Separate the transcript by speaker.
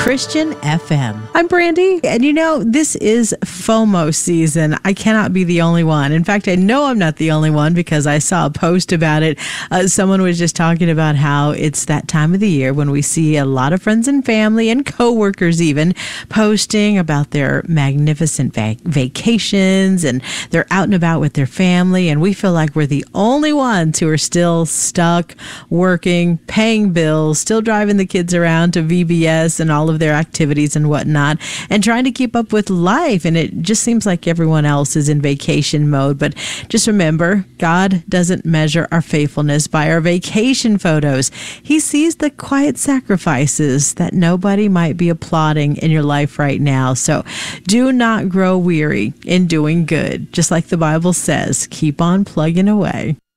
Speaker 1: Christian FM. I'm Brandy, and this is FOMO season. I cannot be the only one. In fact, I know I'm not the only one because I saw a post about it. Someone was just talking about how it's that time of the year when we see a lot of friends and family and coworkers even posting about their magnificent vacations, and they're out and about with their family, and we feel like we're the only ones who are still stuck working, paying bills, still driving the kids around to VBS and all of their activities and whatnot, and trying to keep up with life. And it just seems like everyone else is in vacation mode. But just remember, God doesn't measure our faithfulness by our vacation photos. He sees the quiet sacrifices that nobody might be applauding in your life right now. So do not grow weary in doing good. Just like the Bible says, keep on plugging away.